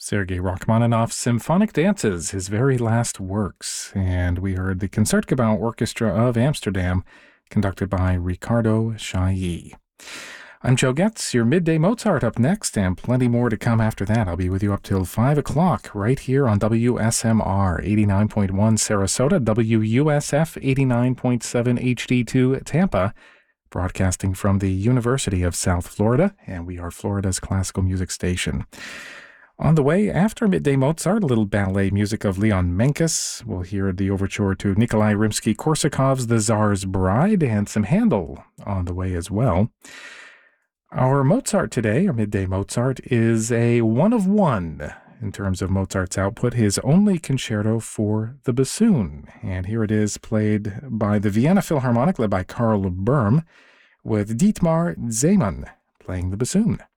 Sergei Rachmaninoff's Symphonic Dances, his very last works, and we heard the Concertgebouw Orchestra of Amsterdam, conducted by Ricardo Chailly. I'm Joe Getz, your Midday Mozart up next, and plenty more to come after that. I'll be with you up till 5 o'clock right here on WSMR 89.1 Sarasota, WUSF 89.7 HD2 Tampa, broadcasting from the University of South Florida, and we are Florida's classical music station. On the way, after Midday Mozart, a little ballet music of Leon Menkes. We'll hear the overture to Nikolai Rimsky-Korsakov's The Tsar's Bride, and some Handel on the way as well. Our Mozart today, our Midday Mozart, is a one of one in terms of Mozart's output, his only concerto for the bassoon. And here it is, played by the Vienna Philharmonic, led by Karl Böhm, with Dietmar Zeeman playing the bassoon.